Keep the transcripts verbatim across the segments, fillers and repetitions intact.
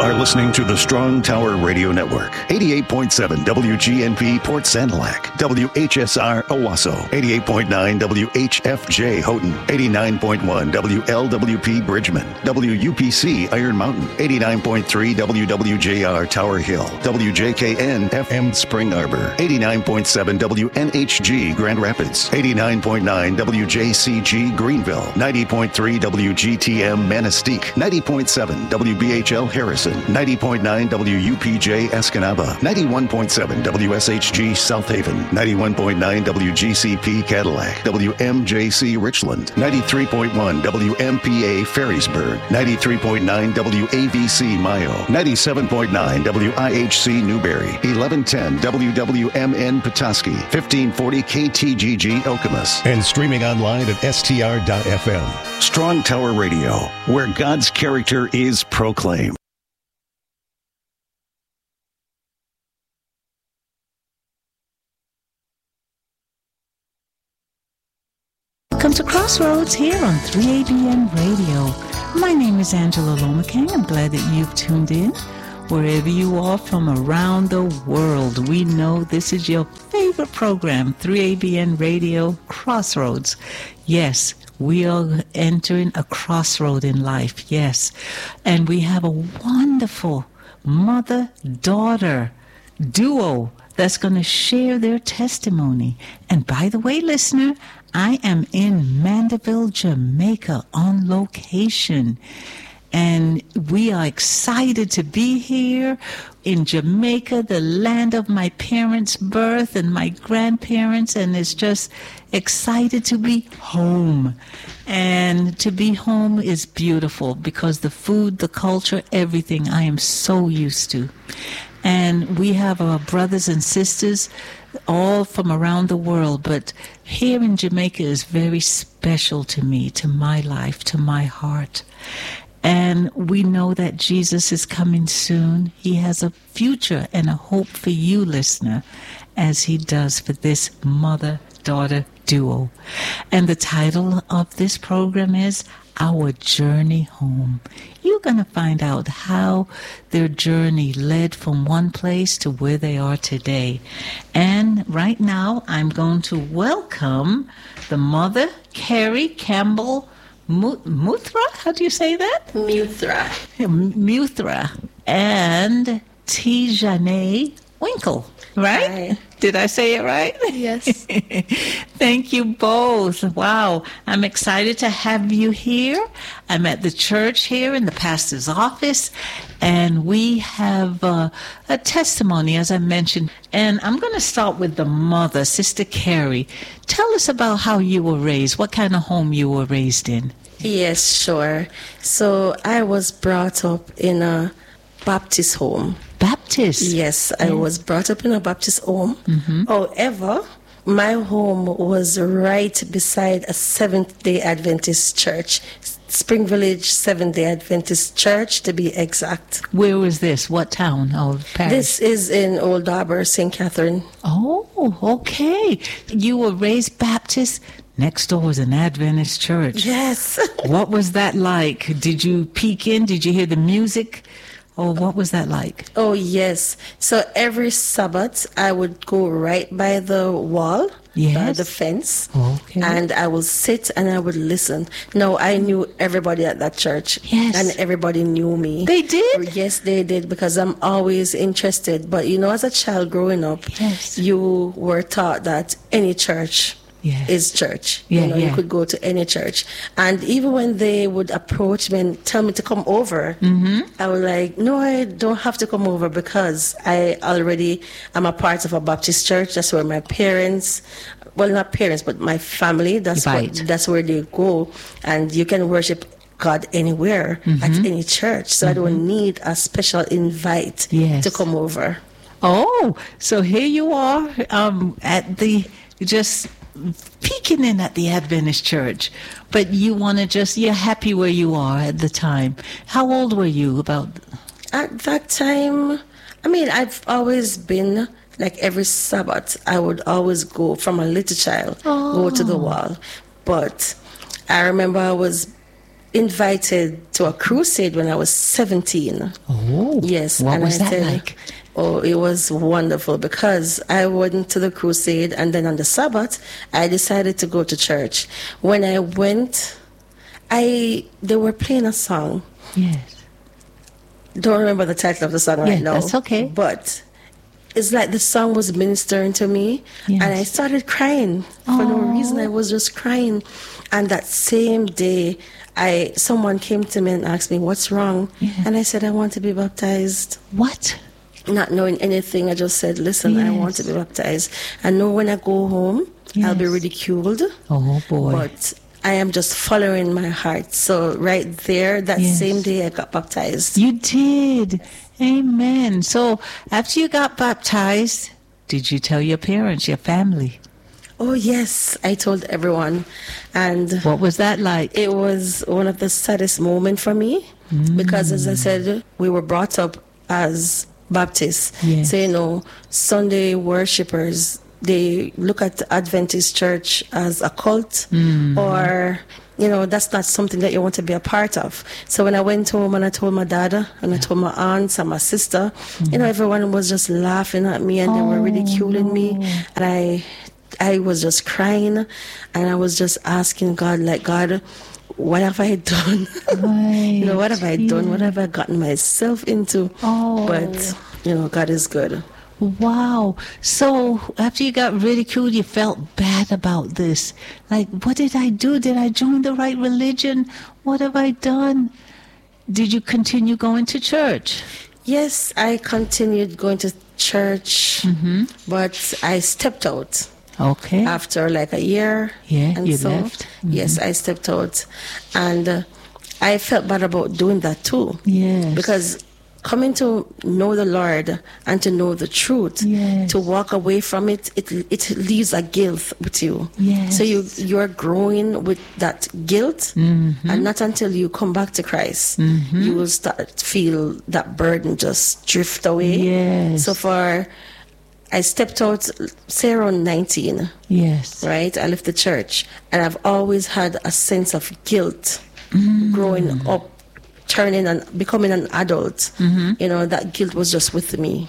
are listening to the Strong Tower Radio Network. eighty-eight point seven W G N P Port Sanilac, W H S R Owasso, eighty-eight point nine W H F J Houghton, eighty-nine point one W L W P Bridgman, W U P C Iron Mountain, eighty-nine point three W W J R Tower Hill, W J K N F M Spring Arbor, eighty-nine point seven W N H G Grand Rapids, eighty-nine point nine W J C G Greenville, ninety point three W G T M Manistee, ninety point seven W B H L Harrison, ninety point nine W U P J Escanaba, ninety-one point seven W S H G South Haven, ninety-one point nine W G C P Cadillac, W M J C Richland, ninety-three point one W M P A Ferrysburg, ninety-three point nine W A V C Mayo, ninety-seven point nine W I H C Newberry, eleven ten W W M N Petoskey, fifteen forty K T G G Okemos, and streaming online at S T R dot F M. Strong Tower Radio, where God's character is proclaimed. Welcome to Crossroads here on three A B N Radio. My name is Angela Lomaking. I'm glad that you've tuned in. Wherever you are from around the world, we know this is your favorite program, three A B N Radio Crossroads. Yes, we are entering a crossroad in life, yes. And we have a wonderful mother-daughter duo that's going to share their testimony. And by the way, listener, I am in Mandeville, Jamaica on location. And we are excited to be here in Jamaica, the land of my parents' birth and my grandparents. And it's just excited to be home. And to be home is beautiful because the food, the culture, everything I am so used to. And we have our brothers and sisters all from around the world, but here in Jamaica is very special to me, to my life, to my heart. And we know that Jesus is coming soon. He has a future and a hope for you, listener, as he does for this mother-daughter duo. And the title of this program is Our Journey Home. You're going to find out how their journey led from one place to where they are today. And right now, I'm going to welcome the mother, Carrie Campbell Muthra. How do you say that? Muthra. Muthra. And Tijane Winkle, right? Hi. Did I say it right? Yes. Thank you both. Wow. I'm excited to have you here. I'm at the church here in the pastor's office, and we have uh, a testimony, as I mentioned. And I'm going to start with the mother, Sister Carrie. Tell us about how you were raised, what kind of home you were raised in. Yes, sure. So I was brought up in a Baptist home. Baptist? Yes, I yeah. was brought up in a Baptist home. Mm-hmm. However, my home was right beside a Seventh-day Adventist church, Spring Village Seventh-day Adventist Church, to be exact. Where was this? What town of Paris? This is in Old Harbour, Saint Catherine. Oh, okay. You were raised Baptist. Next door was an Adventist church. Yes. What was that like? Did you peek in? Did you hear the music? Or what was that like? Oh, yes. So every Sabbath, I would go right by the wall, yes. by the fence, okay. and I would sit and I would listen. Now, I knew everybody at that church, yes. and everybody knew me. They did? Yes, they did, because I'm always interested. But, you know, as a child growing up, yes. you were taught that any church yeah. is church. Yeah, you know, yeah. you could go to any church. And even when they would approach me and tell me to come over, mm-hmm. I was like, no, I don't have to come over because I already am a part of a Baptist church. That's where my parents, well, not parents, but my family, that's right. what, that's where they go. And you can worship God anywhere, mm-hmm. at any church. So mm-hmm. I don't need a special invite yes. to come over. Oh, so here you are um, at the, just peeking in at the Adventist church, but you want to just, you're happy where you are at the time. How old were you about? At that time, I mean, I've always been, like every Sabbath, I would always go from a little child, oh. go to the wall. But I remember I was invited to a crusade when I was seventeen. Oh, yes. What and was I that said, like? Oh, it was wonderful because I went to the crusade, and then on the Sabbath, I decided to go to church. When I went, I they were playing a song. Yes. Don't remember the title of the song Yeah, right now. that's okay. But it's like the song was ministering to me, Yes. and I started crying for no Oh. reason. I was just crying. And that same day, I someone came to me and asked me, "What's wrong?" Yeah. And I said, "I want to be baptized." What? Not knowing anything, I just said, "Listen, I want to Yes. be baptized. I know when I go home, I'll be Yes. ridiculed, Oh, boy. but I am just following my heart." So right there, that Yes. same day, I got baptized. You did. Amen. So after you got baptized, did you tell your parents, your family? Oh yes, I told everyone, and What was that like? it was one of the saddest moments for me because, as I said, we were brought up as Baptists. Yes. So, you know, Sunday worshippers, they look at the Adventist church as a cult, or, you know, that's not something that you want to be a part of. So when I went home and I told my dad and I told my aunts and my sister, you know, everyone was just laughing at me and they were ridiculing me. And I, I was just crying and I was just asking God, like, God, what have I done? Right. You know, what have I done? Yeah. What have I gotten myself into? Oh. But, you know, God is good. Wow. So after you got ridiculed, you felt bad about this. Like, what did I do? Did I join the right religion? What have I done? Did you continue going to church? Yes, I continued going to church, Mm-hmm. but I stepped out Okay. after like a year. Yeah, and you so, left. Yes, I stepped out. And uh, I felt bad about doing that too. Yes. Because coming to know the Lord and to know the truth, Yes. to walk away from it, it it leaves a guilt with you. Yes. So you you're growing with that guilt, Mm-hmm. and not until you come back to Christ, you will start to feel that burden just drift away. Yes. So for I stepped out, say around nineteen, Yes. right? I left the church, and I've always had a sense of guilt Mm. growing up, turning and becoming an adult. Mm-hmm. You know, that guilt was just with me.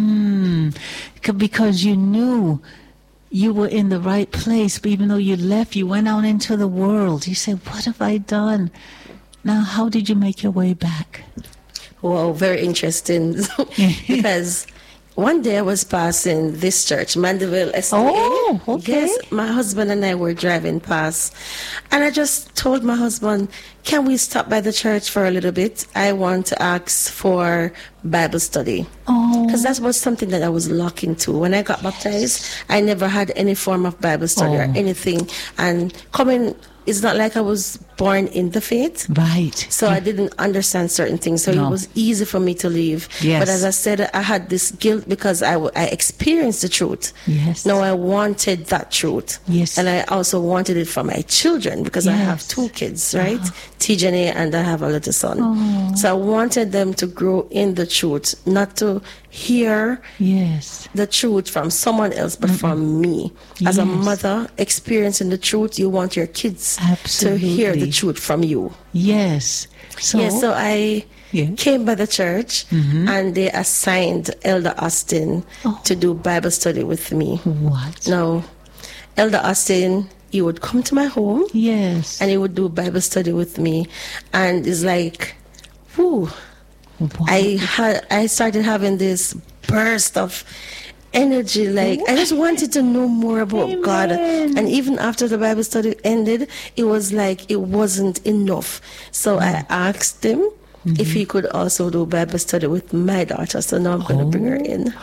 Mm. C- Because you knew you were in the right place, but even though you left, you went out into the world. You said, what have I done? Now, how did you make your way back? Wow, very interesting. Because one day I was passing this church, Mandeville S D A. Oh, okay. Yes, my husband and I were driving past. And I just told my husband, can we stop by the church for a little bit? I want to ask for Bible study. Oh. Because that was something that I was looking to. When I got baptized, I never had any form of Bible study or Oh. anything. And coming, it's not like I was born in the faith. Right. So I didn't understand certain things. So No. it was easy for me to leave. Yes. But as I said, I had this guilt because I, w- I experienced the truth. Yes. Now I wanted that truth. Yes. And I also wanted it for my children because I have Yes. two kids, right? T J N A and I have a little son. So I wanted them to grow in the truth, not to hear Yes. the truth from someone else, but from me. As a Yes. mother experiencing the truth, you want your kids to hear Absolutely. the truth from you. Yes. So, Yes, so I Yeah. came by the church and they assigned Elder Austin Oh. to do Bible study with me. what? Now, Elder Austin, he would come to my home Yes. and he would do Bible study with me. And it's like, whew, Wow. I had I started having this burst of energy. Like I just wanted to know more about God. Amen. And even after the Bible study ended, it was like it wasn't enough. So I asked him if he could also do Bible study with my daughter. So now I'm going to bring her in.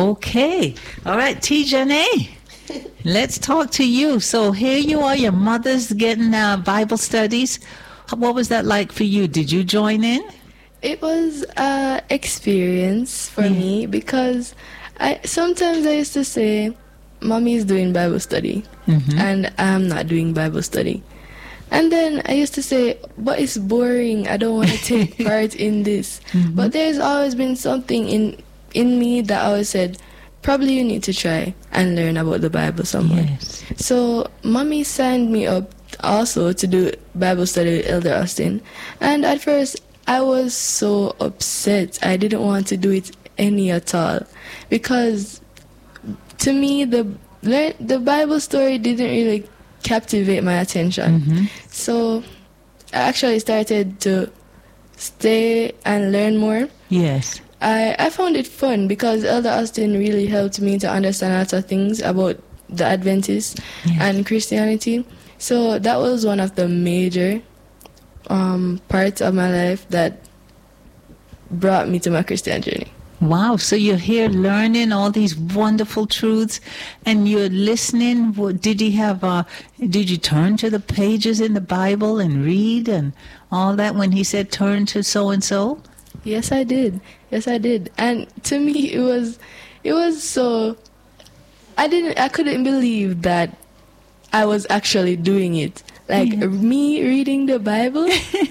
Okay. All right, T J N A. Let's talk to you. So here you are, your mother's getting uh, Bible studies. What was that like for you? Did you join in? It was a experience for Yeah. me because I sometimes I used to say, "Mommy is doing Bible study, and I'm not doing Bible study." And then I used to say, "But it's boring. I don't want to take part in this." But there's always been something in in me that always said, "Probably you need to try and learn about the Bible somewhere." Yes. So mommy signed me up also to do Bible study with Elder Austin. And at first, I was so upset. I didn't want to do it any at all. Because to me, the the Bible story didn't really captivate my attention. Mm-hmm. So I actually started to stay and learn more. Yes. I, I found it fun because Elder Austin really helped me to understand a lot of things about the Adventists yes. and Christianity. So that was one of the major um, parts of my life that brought me to my Christian journey. Wow, so you're here learning all these wonderful truths and you're listening. Did you have uh, did you turn to the pages in the Bible and read and all that when he said turn to so and so? Yes, I did. Yes, I did. And to me it was it was so I didn't I couldn't believe that I was actually doing it. Like yeah. me reading the Bible.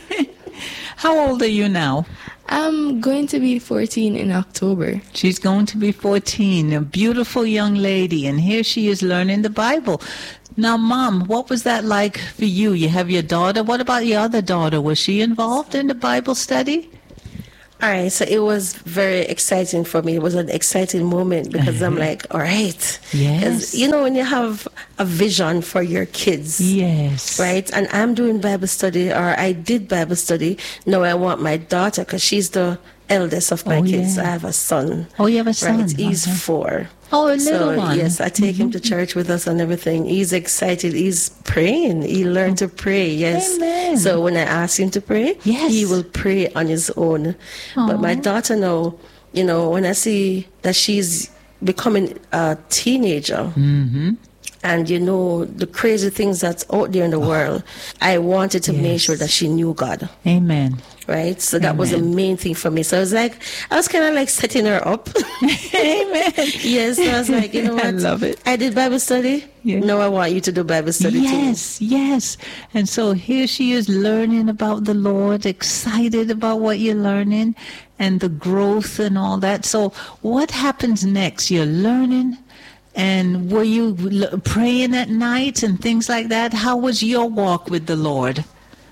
How old are you now? I'm going to be fourteen in October. She's going to be fourteen, a beautiful young lady, and here she is learning the Bible. Now, Mom, what was that like for you? You have your daughter. What about your other daughter? Was she involved in the Bible study? All right, so it was very exciting for me. It was an exciting moment because I'm like, all right. Yes. You know, when you have a vision for your kids. Yes. Right? And I'm doing Bible study, or I did Bible study. Now I want my daughter, because she's the eldest of my oh, kids. Yeah. I have a son. Oh, you have a son. Right? He's okay. four. Oh, a little so, one. Yes, I take mm-hmm. him to church with us and everything. He's excited. He's praying. He learned to pray, yes. Amen. So when I ask him to pray, yes. he will pray on his own. Aww. But my daughter now, you know, when I see that she's becoming a teenager, mm-hmm. and you know the crazy things that's out there in the oh. world, I wanted to yes. make sure that she knew God. Amen. Right? So that Amen. was the main thing for me. So I was like, I was kind of like setting her up. Amen. Yes, so I was like, you know what? I love it. I did Bible study. Yes. Now I want you to do Bible study yes, too. Yes, yes. And so here she is learning about the Lord, excited about what you're learning and the growth and all that. So what happens next? You're learning. And were you l- praying at night and things like that? How was your walk with the Lord?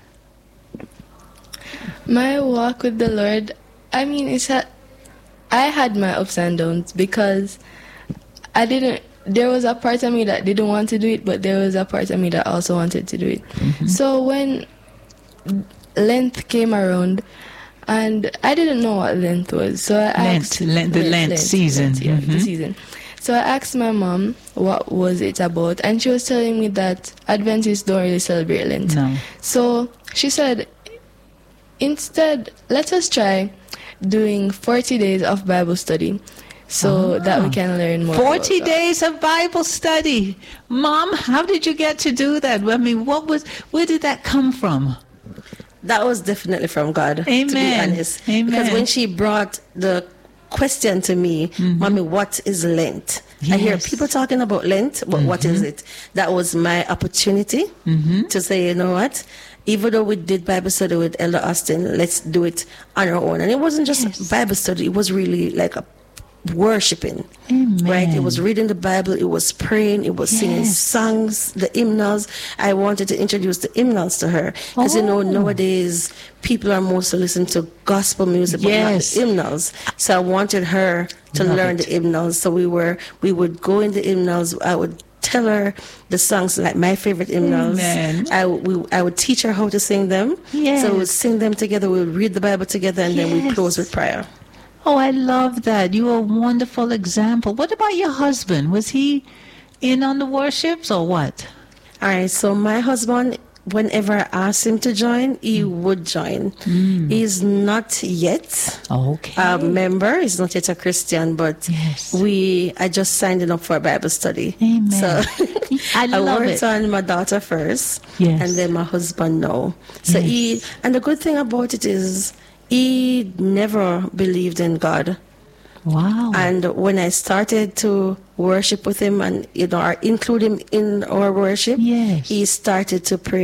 My walk with the Lord, I mean, it's a, I had my ups and downs because I didn't, there was a part of me that didn't want to do it, but there was a part of me that also wanted to do it. Mm-hmm. So when Lent came around, and I didn't know what Lent was, so I Lent, asked... Lent, the Lent, Lent, Lent season. Lent, yeah, mm-hmm. the season. So I asked my mom what was it about, and she was telling me that Adventists don't really celebrate Lent. No. So she said, instead, let us try doing forty days of Bible study so ah. that we can learn more. forty days of Bible study. Mom, how did you get to do that? I mean, what was, where did that come from? That was definitely from God, Amen. to be honest. Amen. Because when she brought the question to me, mm-hmm. Mommy, what is Lent? Yes. I hear people talking about Lent, but mm-hmm. what is it? That was my opportunity mm-hmm. to say, you know what? Even though we did Bible study with Elder Austin, let's do it on our own. And it wasn't just yes. Bible study, it was really like a worshiping. Amen. Right? It was reading the Bible, it was praying, it was yes. singing songs, the hymnals. I wanted to introduce the hymnals to her. Because, oh. you know, nowadays people are mostly listening to gospel music, but yes. not the hymnals. So I wanted her to Love learn it. the hymnals. So we were, we would go in the hymnals, I would tell her the songs, like my favorite hymnals. Amen. I, we, I would teach her how to sing them. Yes. So we would sing them together, we would read the Bible together, and yes. then we close with prayer. Oh, I love that. You are a wonderful example. What about your husband? Was he in on the worships or what? All right, so my husband, whenever I asked him to join, he mm. would join. Mm. He's not yet okay. a member. He's not yet a Christian, but yes. we. I just signed him up for a Bible study. Amen. So I, I love worked it. on my daughter first, yes. and then my husband now. So yes. he, and the good thing about it is, he never believed in God. Wow. And when I started to worship with him and, you know, or include him in our worship, yes. he started to pray.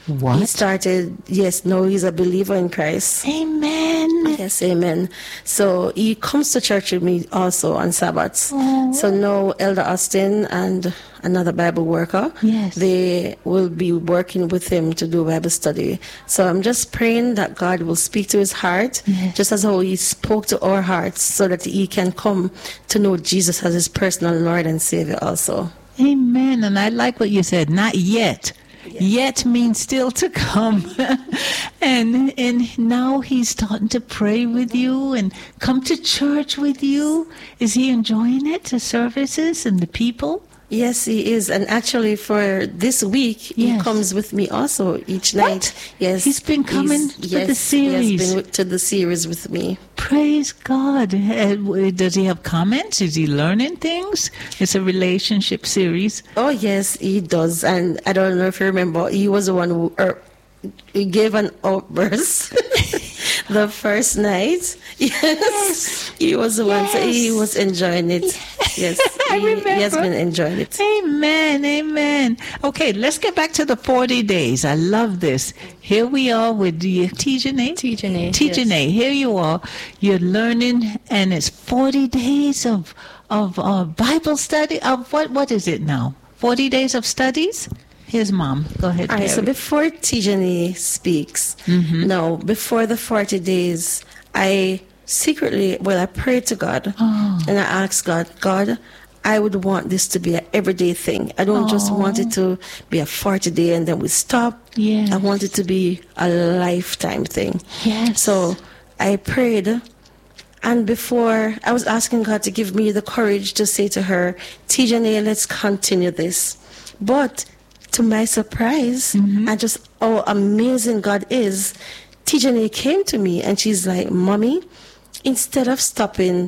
What? He started, yes, no, he's a believer in Christ. Amen. Yes, amen. So he comes to church with me also on Sabbaths. Oh. So now Elder Austin and another Bible worker, Yes. they will be working with him to do Bible study. So I'm just praying that God will speak to his heart, Yes. just as how he spoke to our hearts, so that he can come to know Jesus as his personal Lord and Savior also. Amen. And I like what you said, not yet. Yet means still to come. and and now he's starting to pray with you and come to church with you. Is he enjoying it, the services and the people? Yes, he is. And actually for this week, he Yes. comes with me also each night. Yes. He's been coming He's- to yes, the series. He has been with- to the series with me. Praise God. Uh, Does he have comments? Is he learning things? It's a relationship series. Oh, yes, he does. And I don't know if you remember, he was the one who er, he gave an outburst the first night. Yes. He was the one. So he Yes. was enjoying it. Yes. I he, he has remember. been enjoying it. Amen, amen. Okay, let's get back to the forty days. I love this. Here we are with the T J N A. T J N A, T J N A. Here you are. You're learning, and it's forty days of of uh, Bible study. Of what? What is it now? forty days of studies? Here's Mom. Go ahead, All right, so Carrie. before T J N A speaks, Mm-hmm. no, before the forty days, I secretly, well, I prayed to God Oh. and I asked God, God, I would want this to be an everyday thing. I don't just want it to be a forty day and then we stop. Yes. I want it to be a lifetime thing. Yes. So I prayed, and before I was asking God to give me the courage to say to her, T J N A, let's continue this. But to my surprise, and just how amazing God is, T J N A came to me and she's like, Mommy, instead of stopping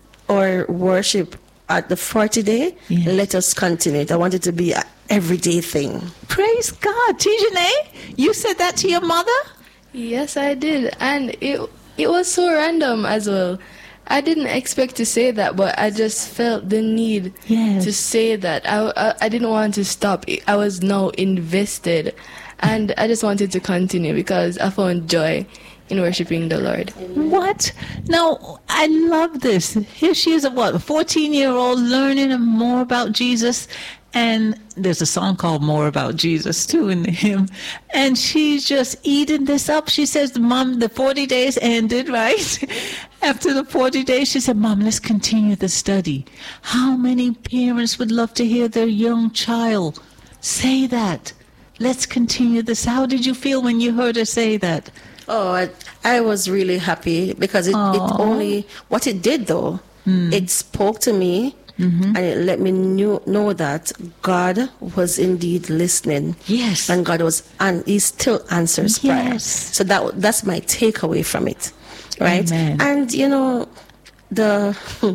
our worship at the forty day, Yes. let us continue it. I want it to be an everyday thing. Praise God. T J N A, you said that to your mother? Yes, I did, and it it was so random as well. I didn't expect to say that, but I just felt the need Yes. to say that. I, I I didn't want to stop. I was now invested, and I just wanted to continue because I found joy in worshiping the Lord. What? Now, I love this. Here she is, a what, a fourteen-year-old learning more about Jesus. And there's a song called More About Jesus, too, in the hymn. And she's just eating this up. She says, Mom, the forty days ended, right? After the forty days, she said, Mom, let's continue the study. How many parents would love to hear their young child say that? Let's continue this. How did you feel when you heard her say that? Oh, I, I was really happy because it, it Aw. only, what it did though, it spoke to me and it let me knew, know that God was indeed listening. Yes. And God was, and He still answers prayer. Yes. So that that's my takeaway from it, right? Amen. And you know, the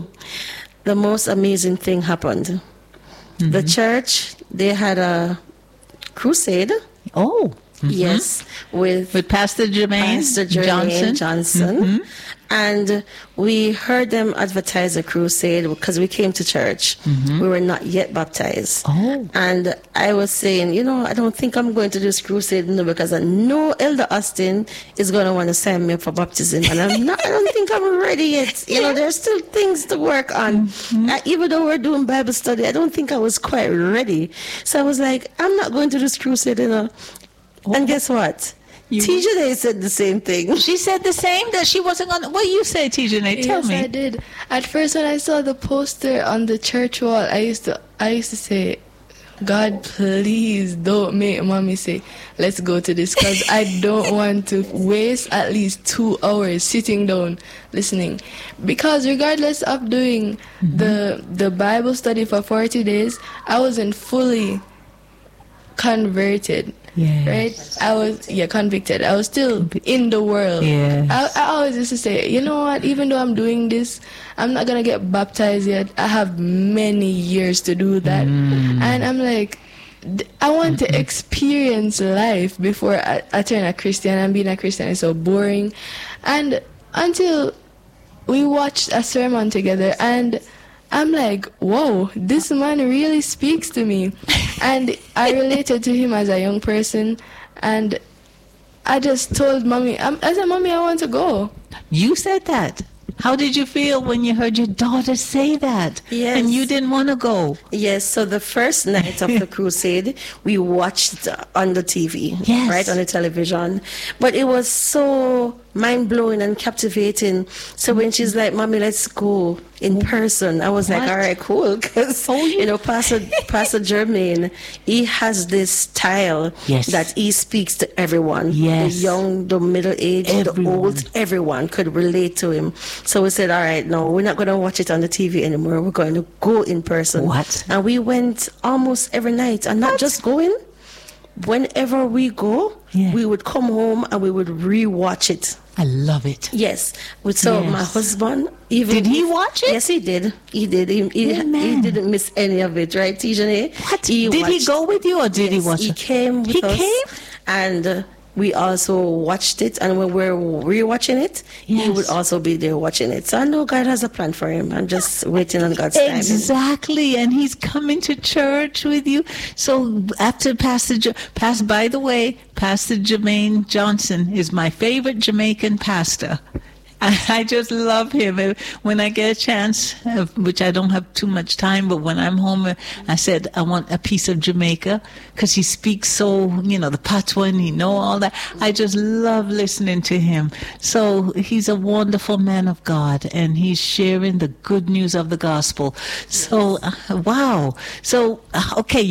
the most amazing thing happened. The church, they had a crusade. Oh. Yes, with With Pastor Jermaine Pastor Jermaine Johnson. Johnson. And we heard them advertise a crusade because we came to church. We were not yet baptized. Oh. And I was saying, you know, I don't think I'm going to do this crusade no, because I know Elder Austin is going to want to sign me up for baptism. And I'm not, I don't think I'm ready yet. You know, there's still things to work on. Uh, even though we're doing Bible study, I don't think I was quite ready. So I was like, I'm not going to this crusade, you know. And guess what? You- T J N A said the same thing. She said the same, that she wasn't going to. What you say, T J N A? Tell yes, me. I did. At first, when I saw the poster on the church wall, I used to I used to say, God, please don't make Mommy say, let's go to this, because I don't want to waste at least two hours sitting down listening. Because regardless of doing the the Bible study for forty days, I wasn't fully converted. Yes. Right? I was, yeah, convicted. I was still in the world. Yes. I, I always used to say, you know what, even though I'm doing this, I'm not going to get baptized yet. I have many years to do that. And I'm like, th- I want to experience life before I, I turn a Christian, and being a Christian is so boring. And until we watched a sermon together, and I'm like, whoa, this man really speaks to me. And I related to him as a young person, And I just told mommy, I'm, I said, Mommy, I want to go. You said that. How did you feel when you heard your daughter say that? Yes. And you didn't want to go? Yes, so the first night of the crusade, we watched on the T V, yes. right, on the television. But it was so mind-blowing and captivating. So when she's like, Mommy, let's go in person, I was what? like, all right, cool. Because, oh, you know, Pastor, Pastor Jermaine, he has this style yes. that he speaks to everyone. Yes. The young, the middle-aged, everyone. the old, everyone could relate to him. So we said, all right, no, we're not going to watch it on the T V anymore. We're going to go in person. What? And we went almost every night. And not what? just going. Whenever we go, yeah. we would come home and we would re-watch it. I love it. Yes. So yes. my husband, even did he watch it? Yes, he did. He did. He, he, he didn't miss any of it, right, Tijane? What? He did watched, he go with you or did yes, he watch he it? Came with he us. came? And uh, we also watched it. And when we're rewatching it, yes. he would also be there watching it. So I know God has a plan for him. I'm just waiting on God's time. Exactly. And he's coming to church with you. So after Pastor, jo- Pastor, by the way, Pastor Jermaine Johnson is my favorite Jamaican pastor. I just love him. When I get a chance, which I don't have too much time, but when I'm home, I said, I want a piece of Jamaica because he speaks so, you know, the patois and he know all that. I just love listening to him. So he's a wonderful man of God and he's sharing the good news of the gospel. So, uh, wow. So, uh, okay.